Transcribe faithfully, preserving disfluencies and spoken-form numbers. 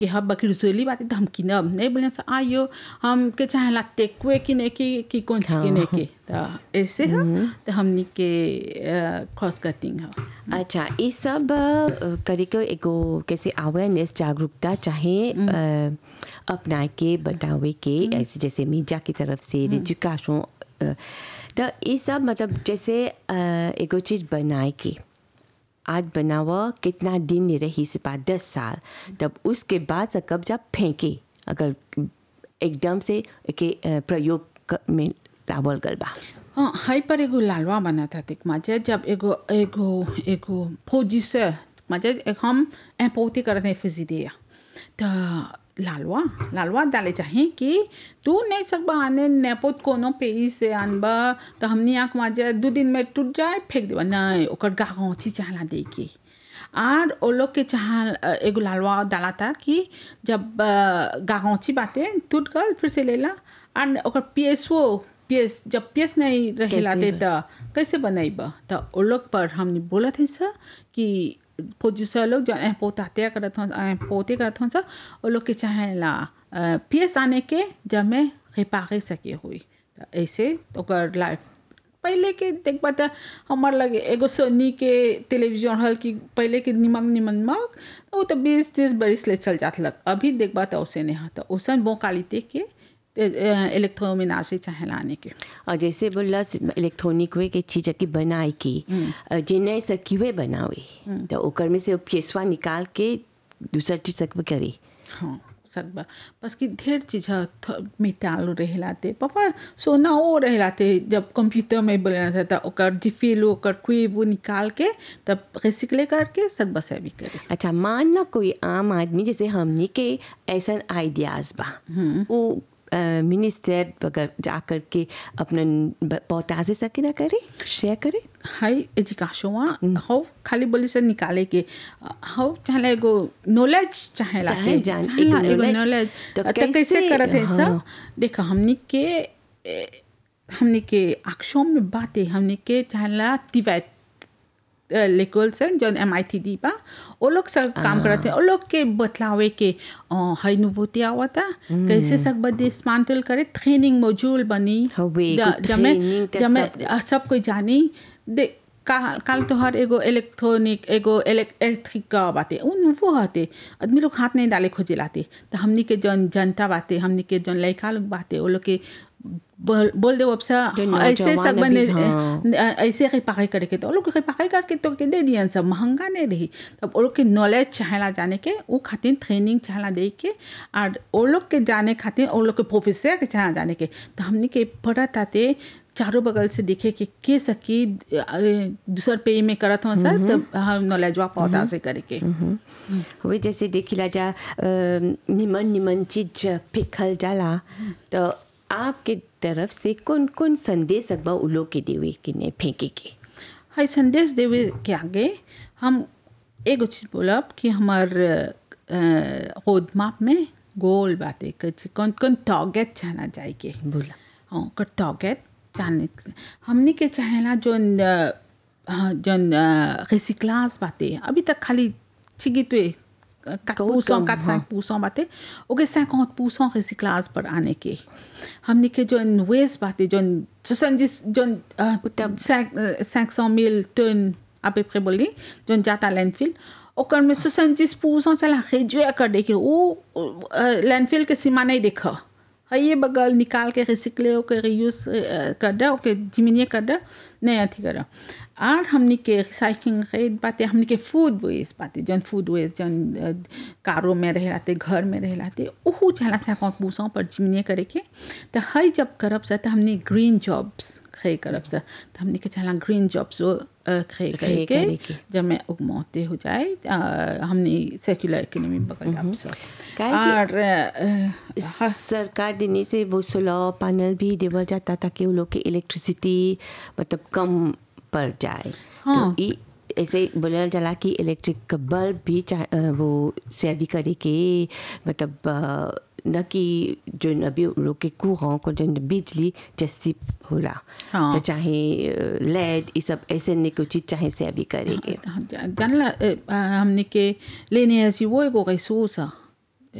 कि हम बकरी रसोली बात तो हम किनब नहीं बोले से आयो हम के चाहे ला टेकवे किने की कि कौन सी किने के तो ऐसे है तो हमनी के क्रॉस कटिंग है। अच्छा ये सब अ, करे को एगो कैसे अवेयरनेस जागरूकता चाहे अ, अपना के बतावे के ऐसे जैसे मीडिया की तरफ से एजुकेशन तो ये सब मतलब जैसे अ, एगो चीज़ बनाए के आज बनावा कितना दिन नहीं रही से पाँच दस साल तब उसके बाद से कब जब फेंके अगर एकदम से के अ, प्रयोग क- में लावल गल बा। हाँ हाई पर एगो लालवा बना था तक माजे जब एगो एगो एगो प्रोड्यूसर माजे एक हम एम्पोर्ट करते हैं फिजिदिया तो लालवा लालवा डाले चाहिए कि तू नहीं सकबा आने नेपोत कोनो पेई से आनबा तो हमनी आँख माजे दो दिन में टूट जाए फेंक देबा नहीं ओकर गाँची चाहला दे के और वो लोग के चाह एगो लालवा डाला था कि जब गाँची बातें टूट गल फिर से लेला और ओकर पीएसओ पीएस जब पीएस नहीं रहेला कैसे दे तो कैसे बनाइबा तो वो लोग पर हमने बोला थे सर कि प्रोड्यूसर लोग जो पोताते करत हन पोते करत हन सर वो लोग के चाहेला पीएस आने के जब मैं रिपारे सके हुई तो ऐसे ओकर लाइफ पहले के देख पाता हमार लगे एगो सोनी के टेलीविजन हल कि पहले के निमक निमन मक वो तो बीस तीस बरिस ले चल जात लग अभी देख पाता उसे नहीं तो उसन बो क्वालिटी के इलेक्ट्रोमिनाशी चाहे लाने के और जैसे बोला इलेक्ट्रॉनिक वे के चीज़ की बनाई की जिन्हें सकीवे बनावे तो ओकर में से पेशवा निकाल के दूसर चीज सकब करी। हाँ सकबा बस कि ढेर चीज मिटाल रहलाते पापा सोना वो रहलाते जब कंप्यूटर में बोलना था तो ओकर जिफिल ओकर कुई वो निकाल के तब रिसिकले करके सकबा से भी करे। अच्छा मान ना कोई आम आदमी जैसे हमनी के ऐसा आइडियाज बा वो मिनिस्टर अगर जा कर के अपना पौता से सके ना करे शेयर करे हाई एजुकेशन हो खाली बोली से निकाले के हो चाहे एगो नॉलेज चाहे लाते जान एगो नॉलेज तो तो कैसे करते हैं सब देखा हमनी के हमनी के अक्षों में बातें हमनी के चाहे ला तिवैत लेकोल से जो एम आई टी डी बा वो लोग सब काम करते हैं वो लोग के बतलावे के हाई नुभूति आवा था कैसे सब डिस्मांटल करे ट्रेनिंग मॉड्यूल बनी जब मैं जब मैं सब कोई जानी दे का काल तो हर एगो इलेक्ट्रॉनिक एगो इलेक्ट्रिक का बातें उन वो आते आदमी लोग हाथ नहीं डाले खोजे लाते तो हमनी के जन जनता बातें हमनी के जन लड़का लोग बातें वो लोग के बोल बोल दे वबसा ऐसे सब बने ऐसे रिपारे करके तो लोग रिपारे करके तो के दे दियन सब महंगा नहीं रही तब वो लोग के नॉलेज चाहला जाने के वो खातिर ट्रेनिंग चाहला दे के और वो लोग के जाने खातिर वो लोग के प्रोफेसर के चाहला जाने के तो हमने के पढ़त आते चारों बगल से देखे कि के सकी दूसर पे में करत हो सर तब हम नॉलेज वा पौधा से करके हुए जैसे देखिला जा निमन निमन चीज पिखल जाला तो आपके तरफ से कौन कौन संदेश अकबा उ लोग के देवे कि नहीं फेंके के हाई संदेश देवे के आगे हम एगो चीज बोलब कि हमार रोड मैप में गोल बातें कौन कौन टारगेट चाहना चाहिए बोला हाँ कर टारगेट चाहने हमने के चाहेला जो जो रिसिक्लास बातें अभी तक खाली छिगी तो quatre pour cent, quatre cinq pour cent बातें ओके cinquante pour cent रिसिक्लास पर आने के हमने के जो वेस्ट बातें जो सोसंजिस जो cinq cent mille टन à peu près बोली जो जाता लैंडफिल ओकर में सोसंजिस pour cent चला रेजुए कर दे के वो लैंडफिल के सीमा नहीं देखा है ये बगल निकाल के रिसिकले ओके रीयूज कर दे ओके जिमिनिए कर दे नहीं अथी कर और हमने के रिसाइकलिंग रेट बातें हमने के फूड वेस्ट बातें जन फूड वेस्ट जन कारों में रह लाते घर में रह लाते वो चला cinquante pour cent पर जिमिनिए करे के तो है जब करब से तो हमने ग्रीन जॉब्स खे करब से तो हमने के चला ग्रीन जॉब्स वो खे करके जब मैं उगमोते हो जाए हमने सेक्युलर इकोनॉमी बगल जाब से और सरकार देने से वो सोलर पैनल भी देवल जाता ताकि वो लोग के इलेक्ट्रिसिटी मतलब कम पड़ जाए। हाँ। तो ऐसे बोला चला कि इलेक्ट्रिक बल्ब भी वो से भी करे के मतलब न कि जो अभी लोग के कुआं को जो बिजली जैसी होला हाँ। तो चाहे लेड ये सब ऐसे नहीं कुछ चीज चाहे से अभी करेंगे जानला हमने के लेने ऐसी वो एगो रिसोर्स